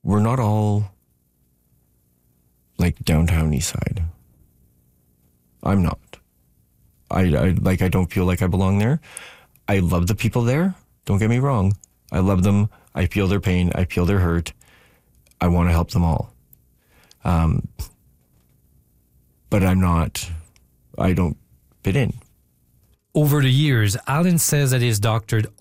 we're not all like downtown East Side. I'm not. I don't feel like I belong there. I love the people there. Don't get me wrong. I love them. I feel their pain. I feel their hurt. I want to help them all. But I don't fit in. Over the years, Alan says that his doctor